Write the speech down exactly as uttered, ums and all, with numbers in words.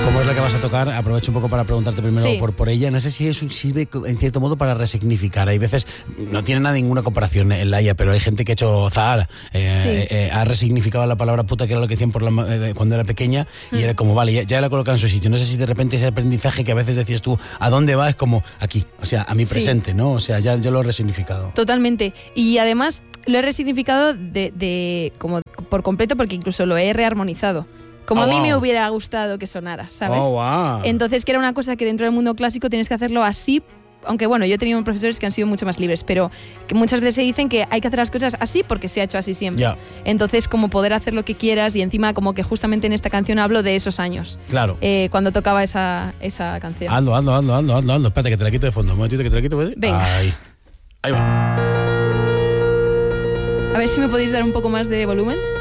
Como es la que vas a tocar, aprovecho un poco para preguntarte primero Sí. por, por ella. No sé si eso sirve en cierto modo para resignificar. Hay veces, no tiene nada ninguna comparación en la I A, pero hay gente que ha hecho Zahara, eh, Sí. eh, eh, ha resignificado la palabra puta, que era lo que decían por la, eh, cuando era pequeña, y Mm. era como, vale, ya, ya la colocan en su sitio. No sé si de repente ese aprendizaje que a veces decías tú, ¿a dónde va? Es como aquí, o sea, a mi Sí. presente, ¿no? O sea, ya, ya lo he resignificado. Totalmente. Y además lo he resignificado de, de como por completo porque incluso lo he rearmonizado. Como Oh, a mí wow. me hubiera gustado que sonara, ¿sabes? Oh, wow. Entonces, que era una cosa que dentro del mundo clásico tienes que hacerlo así. Aunque bueno, yo he tenido profesores que han sido mucho más libres, pero que muchas veces se dicen que hay que hacer las cosas así porque se ha hecho así siempre. Ya. Entonces, como poder hacer lo que quieras y encima como que justamente en esta canción hablo de esos años, Claro. eh, cuando tocaba esa, esa canción. Hazlo, hazlo, hazlo, hazlo, hazlo, hazlo. Espérate, que te la quito de fondo. Un momentito que te la quito, ¿puede? Venga. Ahí. Ahí va. A ver si me podéis dar un poco más de volumen.